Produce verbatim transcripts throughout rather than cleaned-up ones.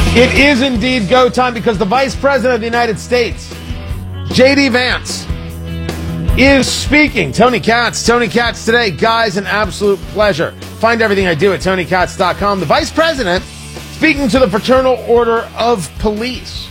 It is indeed go time because the Vice President of the United States, J D Vance, is speaking. Tony Katz, Tony Katz today. Guys, an absolute pleasure. Find everything I do at tony katz dot com. The Vice President speaking to the Fraternal Order of Police.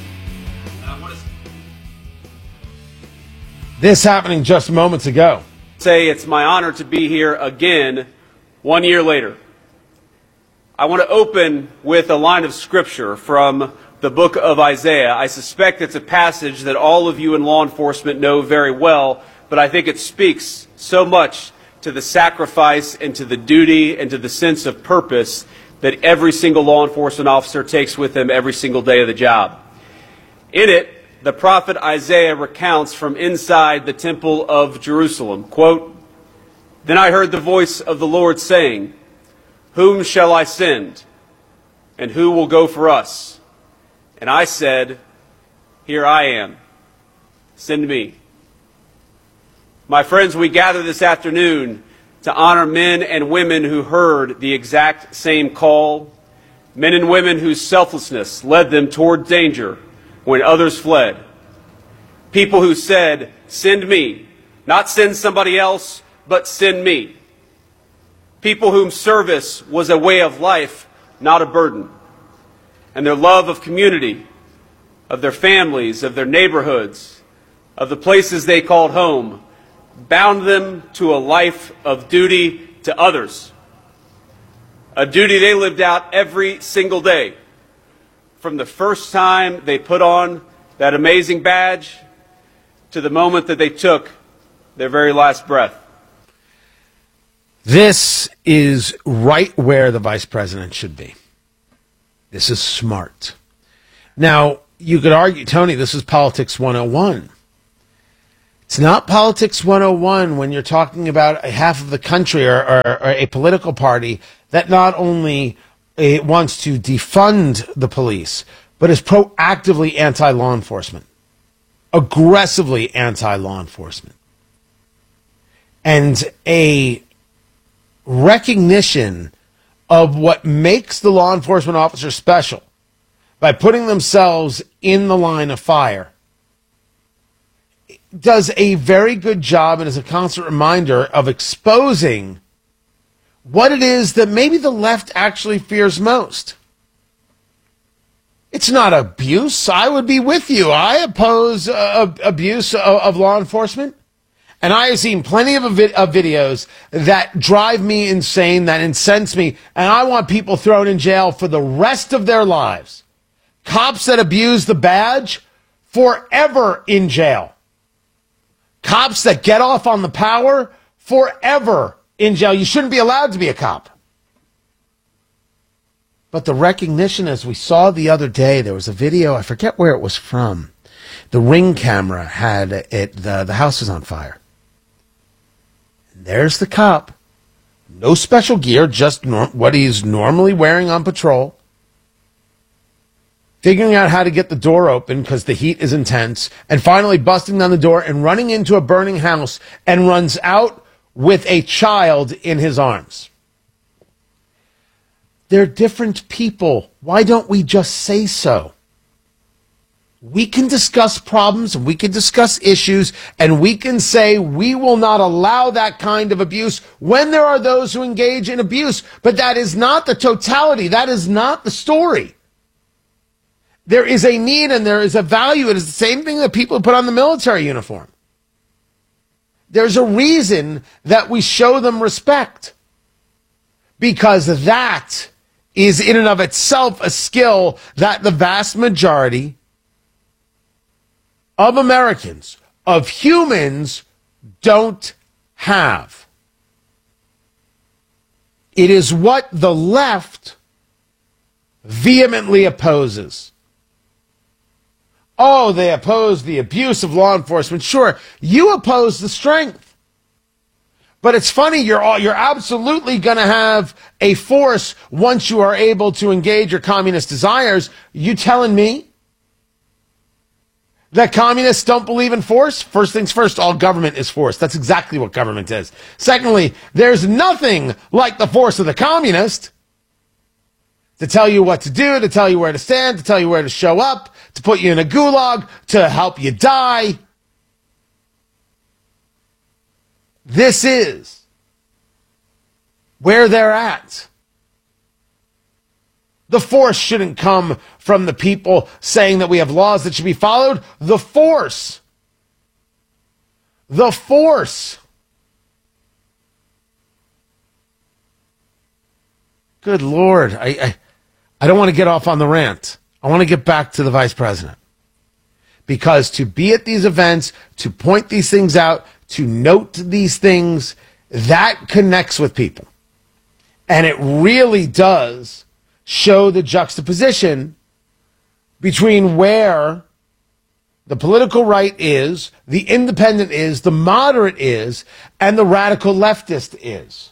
This happening just moments ago. Say it's my honor to be here again one year later. I want to open with a line of scripture from the book of Isaiah. I suspect it's a passage that all of you in law enforcement know very well, but I think it speaks so much to the sacrifice and to the duty and to the sense of purpose that every single law enforcement officer takes with them every single day of the job. In it, the prophet Isaiah recounts from inside the temple of Jerusalem, quote, "Then I heard the voice of the Lord saying, 'Whom shall I send? And who will go for us?' And I said, 'Here I am. Send me.'" My friends, we gather this afternoon to honor men and women who heard the exact same call, men and women whose selflessness led them toward danger when others fled. People who said, "Send me," not send somebody else, but send me. People whom service was a way of life, not a burden. And their love of community, of their families, of their neighborhoods, of the places they called home, bound them to a life of duty to others. A duty they lived out every single day, from the first time they put on that amazing badge to the moment that they took their very last breath. This is right where the Vice President should be. This is smart. Now, you could argue, Tony, this is politics one oh one. It's not politics one oh one when you're talking about a half of the country or, or, or a political party that not only uh, wants to defund the police, but is proactively anti-law enforcement, aggressively anti-law enforcement. And a recognition of what makes the law enforcement officer special by putting themselves in the line of fire does a very good job and is a constant reminder of exposing what it is that maybe the left actually fears most. It's not abuse. I would be with you. I oppose uh, abuse of, of law enforcement. And I have seen plenty of, vid- of videos that drive me insane, that incense me, and I want people thrown in jail for the rest of their lives. Cops that abuse the badge, forever in jail. Cops that get off on the power, forever in jail. You shouldn't be allowed to be a cop. But the recognition, as we saw the other day, there was a video, I forget where it was from. The Ring camera had it, the, the house was on fire. There's the cop, no special gear, just nor- what he's normally wearing on patrol, figuring out how to get the door open because the heat is intense, and finally busting down the door and running into a burning house and runs out with a child in his arms. They're different people. Why don't we just say so? We can discuss problems, we can discuss issues, and we can say we will not allow that kind of abuse when there are those who engage in abuse. But that is not the totality. That is not the story. There is a need and there is a value. It is the same thing that people put on the military uniform. There's a reason that we show them respect. Because that is in and of itself a skill that the vast majority of Americans, of humans, don't have. It is what the left vehemently opposes. Oh, they oppose the abuse of law enforcement. Sure, you oppose the strength. But it's funny, you're all, you're absolutely going to have a force once you are able to engage your communist desires. You telling me that communists don't believe in force? First things first, all government is force. That's exactly what government is. Secondly, there's nothing like the force of the communist. to tell you what to do, to tell you where to stand, to tell you where to show up, to put you in a gulag, to help you die. This is where they're at. The force shouldn't come from the people saying that we have laws that should be followed. The force. The force. Good Lord. I, I, I don't want to get off on the rant. I want to get back to the vice president. Because to be at these events, to point these things out, to note these things, that connects with people. And it really does show the juxtaposition between where the political right is, the independent is, the moderate is, and the radical leftist is.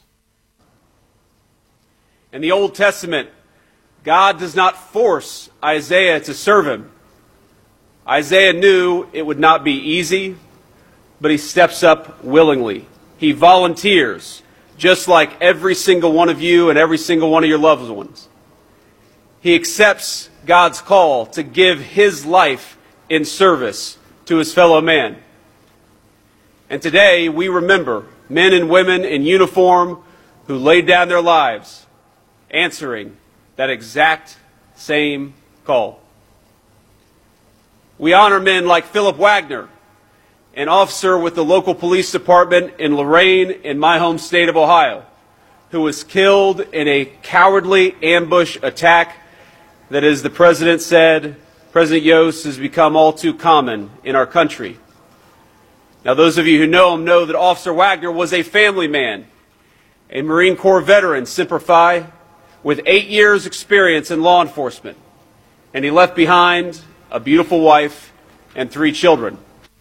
In the Old Testament, God does not force Isaiah to serve him. Isaiah knew it would not be easy, but he steps up willingly. He volunteers, just like every single one of you and every single one of your loved ones. He accepts God's call to give his life in service to his fellow man. And today we remember men and women in uniform who laid down their lives answering that exact same call. We honor men like Philip Wagner, an officer with the local police department in Lorain in my home state of Ohio, who was killed in a cowardly ambush attack that, as the president said, President Yost, has become all too common in our country. Now, those of you who know him know that Officer Wagner was a family man, a Marine Corps veteran, Semper Fi, with eight years' experience in law enforcement. And he left behind a beautiful wife and three children.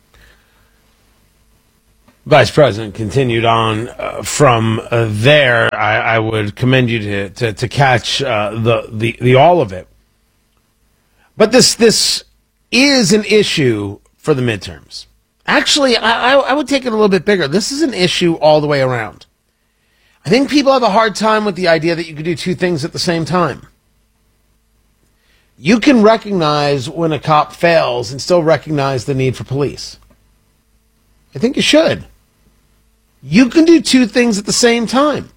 Vice President continued on uh, from uh, there. I, I would commend you to to, to catch uh, the, the the all of it. But this this is an issue for the midterms. Actually, I, I would take it a little bit bigger. This is an issue all the way around. I think people have a hard time with the idea that you could do two things at the same time. You can recognize when a cop fails and still recognize the need for police. I think you should. You can do two things at the same time.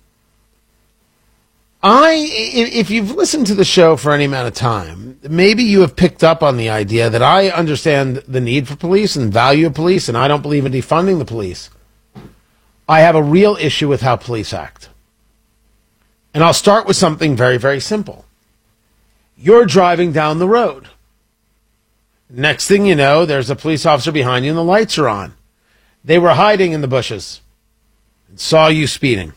I, if you've listened to the show for any amount of time, maybe you have picked up on the idea that I understand the need for police and value of police, and I don't believe in defunding the police. I have a real issue with how police act. And I'll start with something very, very simple. You're driving down the road. Next thing you know, there's a police officer behind you and the lights are on. They were hiding in the bushes and saw you speeding.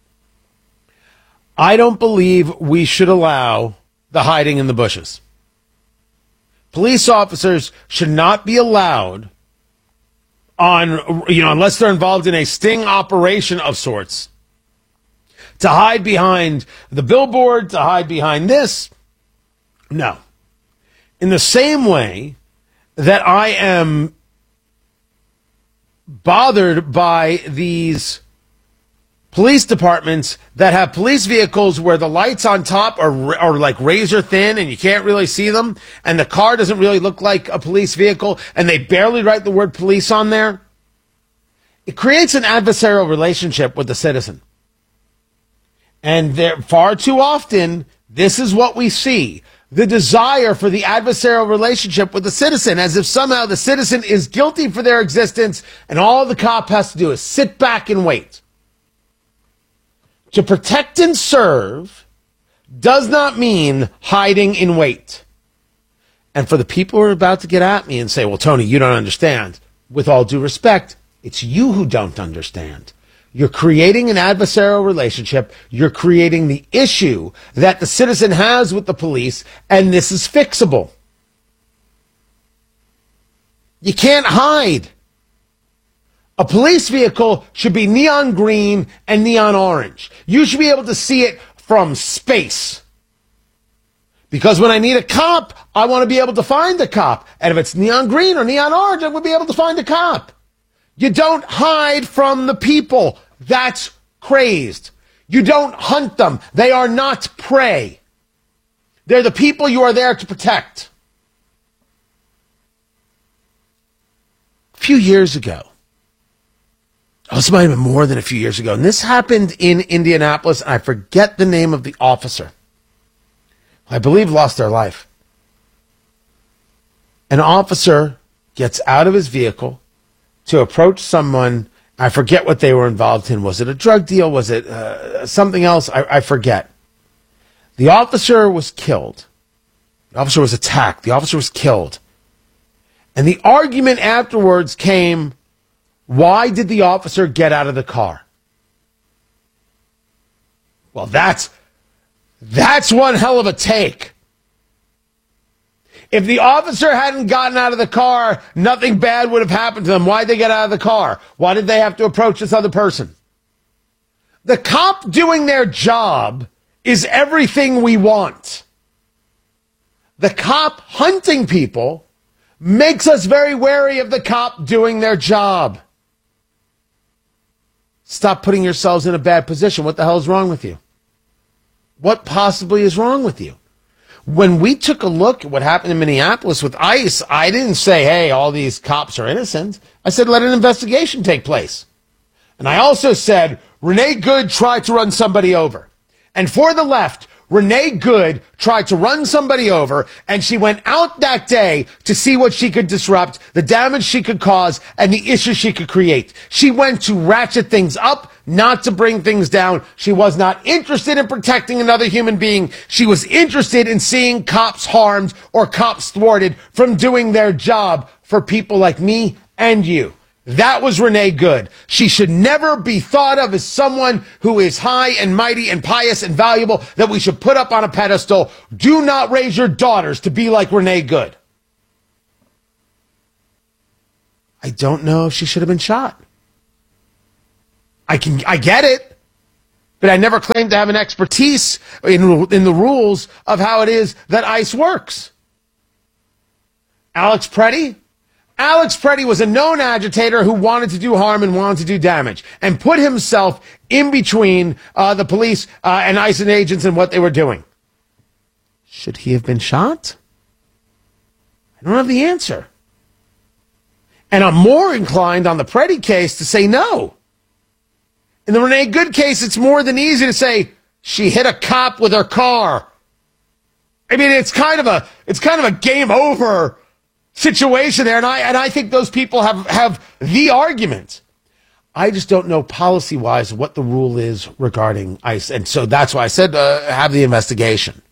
I don't believe we should allow the hiding in the bushes. Police officers should not be allowed on, you know, unless they're involved in a sting operation of sorts, to hide behind the billboard, to hide behind this. No. In the same way that I am bothered by these police departments that have police vehicles where the lights on top are, are like razor thin and you can't really see them, and the car doesn't really look like a police vehicle, and they barely write the word police on there. It creates an adversarial relationship with the citizen. And there, far too often, this is what we see. The desire for the adversarial relationship with the citizen, as if somehow the citizen is guilty for their existence and all the cop has to do is sit back and wait. To protect and serve does not mean hiding in wait. And for the people who are about to get at me and say, well, Tony, you don't understand. With all due respect, it's you who don't understand. You're creating an adversarial relationship. You're creating the issue that the citizen has with the police, and this is fixable. You can't hide. A police vehicle should be neon green and neon orange. You should be able to see it from space. Because when I need a cop, I want to be able to find the cop. And if it's neon green or neon orange, I would be able to find the cop. You don't hide from the people. That's crazed. You don't hunt them. They are not prey. They're the people you are there to protect. A few years ago, oh, this might have been more than a few years ago, and this happened in Indianapolis, and I forget the name of the officer. I believe lost their life. An officer gets out of his vehicle to approach someone. I forget what they were involved in. Was it a drug deal? Was it uh, something else? I, I forget. The officer was killed. The officer was attacked. The officer was killed. And the argument afterwards came, why did the officer get out of the car? Well, that's, that's one hell of a take. If the officer hadn't gotten out of the car, nothing bad would have happened to them. Why'd they get out of the car? Why did they have to approach this other person? The cop doing their job is everything we want. The cop hunting people makes us very wary of the cop doing their job. Stop putting yourselves in a bad position. What the hell is wrong with you? What possibly is wrong with you? When we took a look at what happened in Minneapolis with ICE, I didn't say, hey, all these cops are innocent. I said, let an investigation take place. And I also said, Renee Good tried to run somebody over. And for the left, Renee Good tried to run somebody over, and she went out that day to see what she could disrupt, the damage she could cause, and the issues she could create. She went to ratchet things up, not to bring things down. She was not interested in protecting another human being. She was interested in seeing cops harmed or cops thwarted from doing their job for people like me and you. That was Renee Good. She should never be thought of as someone who is high and mighty and pious and valuable that we should put up on a pedestal. Do not raise your daughters to be like Renee Good. I don't know if she should have been shot. I can, I get it, but I never claimed to have an expertise in, in the rules of how it is that ICE works. Alex Preddy? Alex Preddy was a known agitator who wanted to do harm and wanted to do damage and put himself in between uh, the police uh, and ICE and agents and what they were doing. Should he have been shot? I don't have the answer. And I'm more inclined on the Preddy case to say no. In the Renee Good case, it's more than easy to say she hit a cop with her car. I mean, it's kind of a it's kind of a game over situation there, and I and I think those people have, have the argument. I just don't know policy-wise what the rule is regarding ICE, and so that's why I said uh, have the investigation.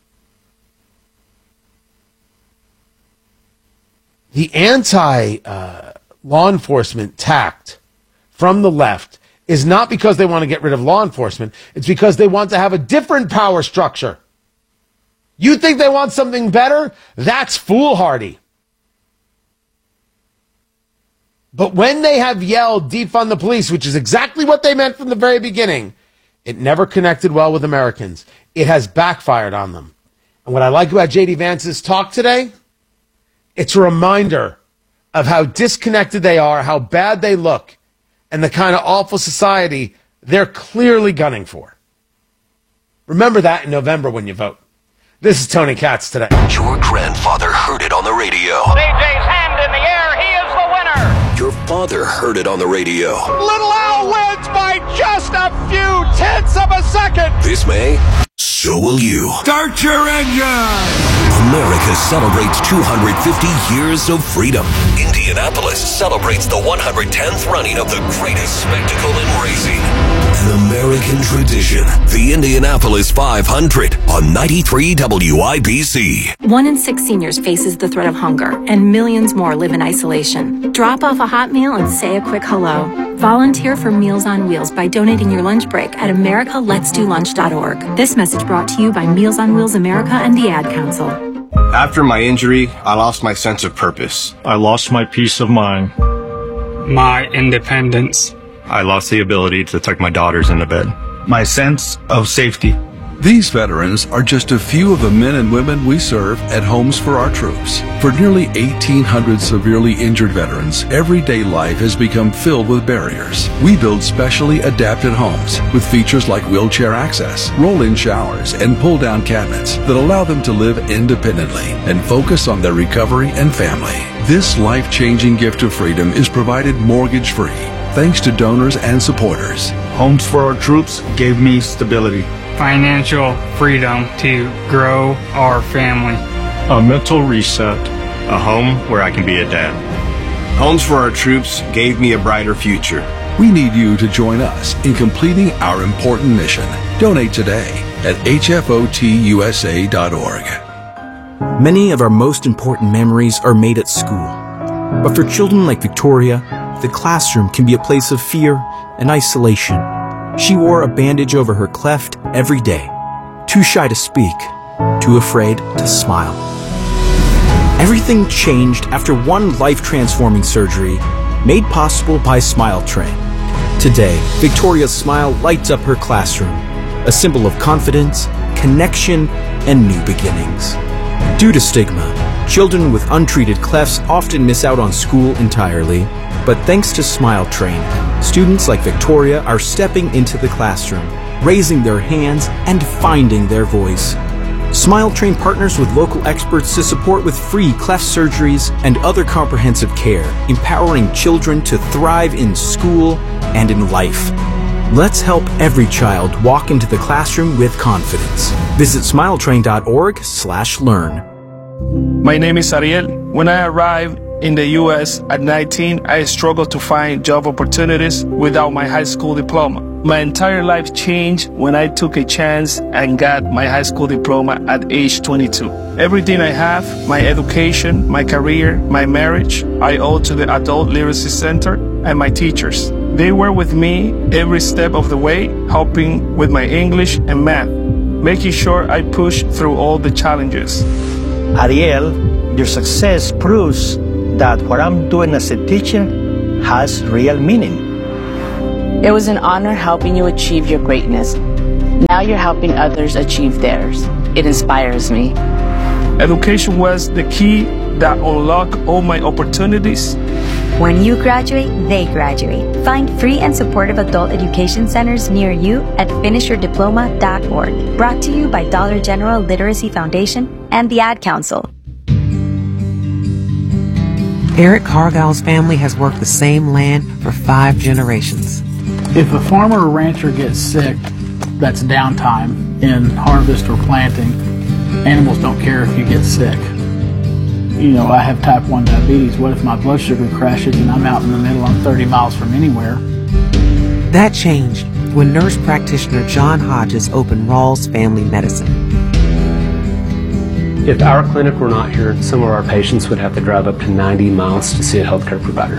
The anti uh, law enforcement tact from the left is not because they want to get rid of law enforcement. It's because they want to have a different power structure. You think they want something better? That's foolhardy. But when they have yelled defund the police, which is exactly what they meant from the very beginning, it never connected well with Americans. It has backfired on them. And what I like about J D Vance's talk today, it's a reminder of how disconnected they are, how bad they look, and the kind of awful society they're clearly gunning for. Remember that in November when you vote. This is Tony Katz today. Your grandfather heard it on the radio. C J's hand in the air. He is the winner. Your father heard it on the radio. Little Al wins by just a few tenths of a second. This May, so will you. Start your engine. America celebrates two hundred fifty years of freedom. Indianapolis celebrates the one hundred tenth running of the greatest spectacle in racing. An American tradition. The Indianapolis five hundred on ninety-three W I B C. One in six seniors faces the threat of hunger, and millions more live in isolation. Drop off a hot meal and say a quick hello. Volunteer for Meals on Wheels by donating your lunch break at america lets do lunch dot org. This message brought to you by Meals on Wheels America and the Ad Council. After my injury, I lost my sense of purpose. I lost my peace of mind. My independence. I lost the ability to tuck my daughters into bed. My sense of safety. These veterans are just a few of the men and women we serve at Homes for Our Troops. For nearly eighteen hundred severely injured veterans, everyday life has become filled with barriers. We build specially adapted homes with features like wheelchair access, roll-in showers, and pull-down cabinets that allow them to live independently and focus on their recovery and family. This life-changing gift of freedom is provided mortgage-free, thanks to donors and supporters. Homes for Our Troops gave me stability, financial freedom to grow our family, a mental reset, a home where I can be a dad. Homes for Our Troops gave me a brighter future. We need you to join us in completing our important mission. Donate today at H F O T U S A dot org. Many of our most important memories are made at school. But for children like Victoria, the classroom can be a place of fear and isolation. She wore a bandage over her cleft every day, too shy to speak, too afraid to smile. Everything changed after one life-transforming surgery made possible by Smile Train. Today, Victoria's smile lights up her classroom, a symbol of confidence, connection, and new beginnings. Due to stigma, children with untreated clefts often miss out on school entirely, but thanks to Smile Train, students like Victoria are stepping into the classroom, raising their hands, and finding their voice. Smile Train partners with local experts to support with free cleft surgeries and other comprehensive care, empowering children to thrive in school and in life. Let's help every child walk into the classroom with confidence. Visit smiletrain dot org slash learn. My name is Ariel. When I arrived in the U S at nineteen, I struggled to find job opportunities without my high school diploma. My entire life changed when I took a chance and got my high school diploma at age twenty-two. Everything I have, my education, my career, my marriage, I owe to the Adult Literacy Center and my teachers. They were with me every step of the way, helping with my English and math, making sure I pushed through all the challenges. Ariel, your success proves that what I'm doing as a teacher has real meaning. It was an honor helping you achieve your greatness. Now you're helping others achieve theirs. It inspires me. Education was the key that unlocked all my opportunities. When you graduate, they graduate. Find free and supportive adult education centers near you at finish your diploma dot org. Brought to you by Dollar General Literacy Foundation and the Ad Council. Eric Cargill's family has worked the same land for five generations. If a farmer or rancher gets sick, that's downtime in harvest or planting. Animals don't care if you get sick. You know, I have type one diabetes. What if my blood sugar crashes and I'm out in the middle, I'm thirty miles from anywhere? That changed when nurse practitioner John Hodges opened Rawls Family Medicine. If our clinic were not here, some of our patients would have to drive up to ninety miles to see a healthcare provider.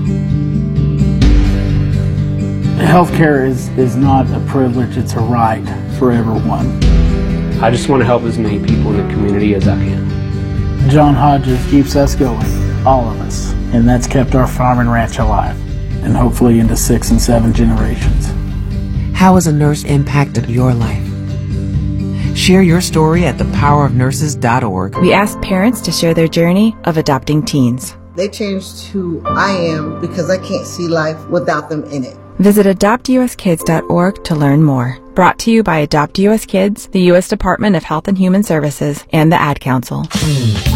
Healthcare is, is not a privilege, it's a right for everyone. I just want to help as many people in the community as I can. John Hodges keeps us going, all of us, and that's kept our farm and ranch alive, and hopefully into six and seven generations. How has a nurse impacted your life? Share your story at the power of nurses dot org. We asked parents to share their journey of adopting teens. They changed who I am because I can't see life without them in it. Visit adopt U S kids dot org to learn more. Brought to you by Adopt U S Kids, the U S Department of Health and Human Services, and the Ad Council.